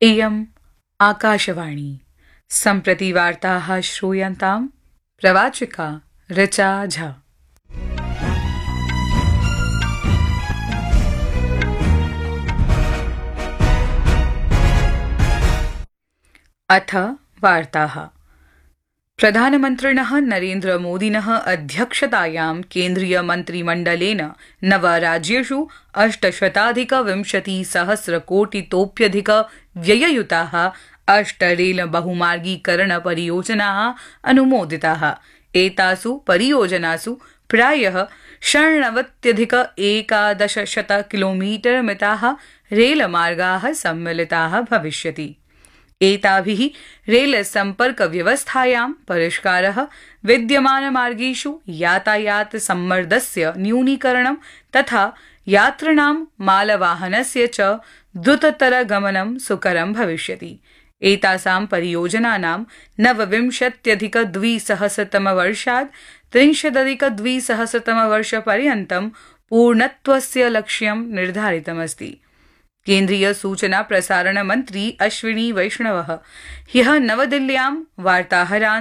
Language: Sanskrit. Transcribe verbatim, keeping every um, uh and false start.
इयम् आकाशवाणी। सम्प्रति वार्ताः श्रूयन्ताम्। प्रवाचिका ऋचा झा। अथ वार्ताः। प्रधानमन्त्रिणः नरेन्द्रमोदिनः अध्यक्षतायां केन्द्रीयमन्त्रिमण्डलेन नवराज्येषु अष्टशताधिकविंशतिसहस्रकोटितोप्यधिक व्यययुताः अष्ट रेल बहुमार्गीकरणपरियोजनाः अनुमोदिताः। एतासु परियोजनासु प्रायः षण्णवत्यधिक एकादशशत किलोमीटर मिताः रेलमार्गाः सम्मिलिताः भविष्यति। एताभिः रेल सम्पर्क व्यवस्थायां परिष्कारः, विद्यमानमार्गेषु यातायात सम्मर्दस्य न्यूनीकरणं तथा यात्रिणां मालवाहनस्य च द्रुततरगमनं सुकरं भविष्यति। एतासां परियोजनानां नवविंशत्यधिकद्विसहस्रतमवर्षात् त्रिंशदधिकद्विसहस्रतमवर्षपर्यन्तं पूर्णत्वस्य लक्ष्यं निर्धारितमस्ति। केन्द्रीय सूचना प्रसारण मन्त्री अश्विनी वैष्णवः ह्यः नवदिल्ल्यां वार्ताहरान्